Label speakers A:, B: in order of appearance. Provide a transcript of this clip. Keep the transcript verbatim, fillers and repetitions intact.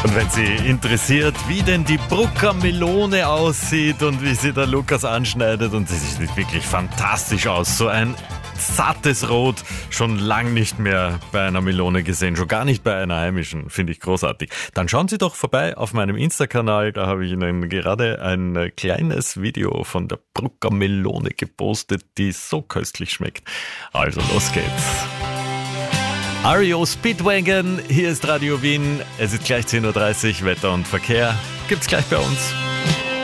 A: Und wenn Sie interessiert, wie denn die Brucker Melone aussieht und wie sie der Lukas anschneidet, und sie sieht wirklich fantastisch aus, so ein sattes Rot, schon lang nicht mehr bei einer Melone gesehen, schon gar nicht bei einer heimischen, finde ich großartig. Dann schauen Sie doch vorbei auf meinem Insta-Kanal, da habe ich Ihnen gerade ein kleines Video von der Brucker Melone gepostet, die so köstlich schmeckt. Also los geht's. R E O Speedwagon, hier ist Radio Wien, es ist gleich zehn Uhr dreißig, Wetter und Verkehr gibt's gleich bei uns.